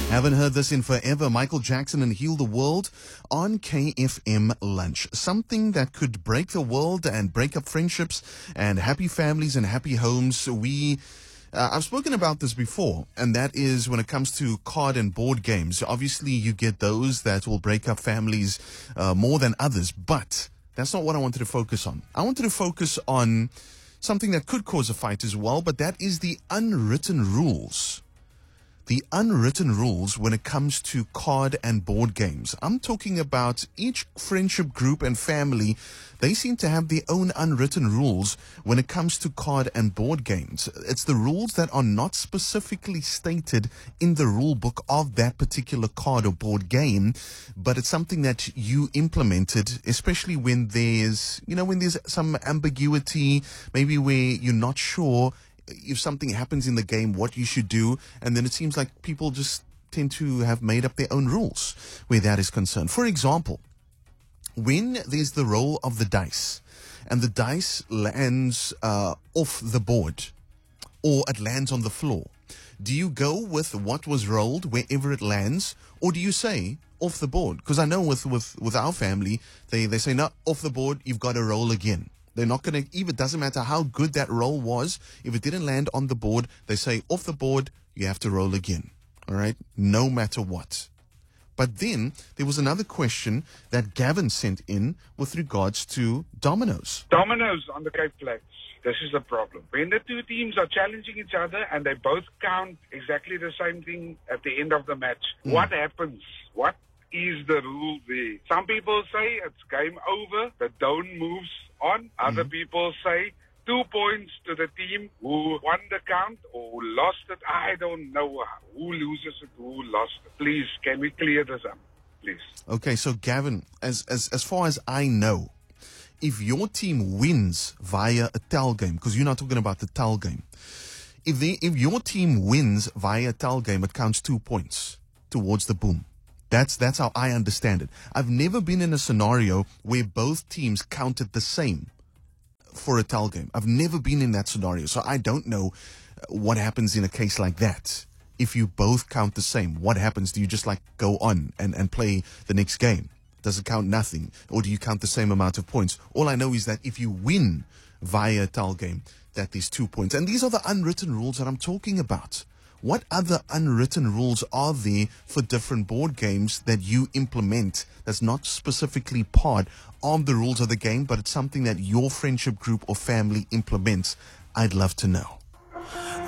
Haven't heard this in forever. Michael Jackson and Heal the World on KFM Lunch. Something that could break the world and break up friendships and happy families and happy homes. I've spoken about this before, and that is when it comes to card and board games. Obviously, you get those that will break up families more than others, but that's not what I wanted to focus on. I wanted to focus on something that could cause a fight as well, but that is the unwritten rules. The unwritten rules when it comes to card and board games. I'm talking about each friendship group and family. They seem to have their own unwritten rules when it comes to card and board games. It's the rules that are not specifically stated in the rule book of that particular card or board game, but it's something that you implemented, especially when there's some ambiguity, maybe where you're not sure if something happens in the game, what you should do, and then it seems like people just tend to have made up their own rules where that is concerned. For example, when there's the roll of the dice, and the dice lands off the board, or it lands on the floor, do you go with what was rolled wherever it lands, or do you say off the board? Because I know with our family, they say, no, off the board, you've got to roll again. They're not going to, even doesn't matter how good that roll was. If it didn't land on the board, they say off the board, you have to roll again. All right. No matter what. But then there was another question that Gavin sent in with regards to dominoes. Dominoes on the Cape Flats. This is the problem. When the two teams are challenging each other and they both count exactly the same thing at the end of the match, what happens? What is the rule there? Some people say it's game over. The don moves on. Other people say 2 points to the team who won the count or who lost it. I don't know who loses it, who lost it. Please, can we clear this up, please? Okay, so Gavin, as far as I know, if your team wins via a towel game, because you're not talking about the towel game, if your team wins via a towel game, it counts 2 points towards the boom. That's how I understand it. I've never been in a scenario where both teams counted the same for a towel game. I've never been in that scenario, so I don't know what happens in a case like that. If you both count the same, what happens? Do you just go on and play the next game? Does it count nothing? Or do you count the same amount of points? All I know is that if you win via a towel game, that there's 2 points. And these are the unwritten rules that I'm talking about. What other unwritten rules are there for different board games that you implement that's not specifically part of the rules of the game, but it's something that your friendship group or family implements? I'd love to know.